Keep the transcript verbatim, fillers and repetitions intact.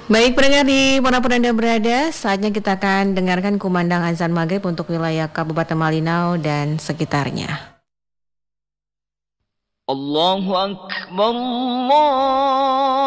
Baik pendengar di manapun Anda berada, saatnya kita akan dengarkan kumandang azan maghrib untuk wilayah Kabupaten Malinau dan sekitarnya. الله أكبر الله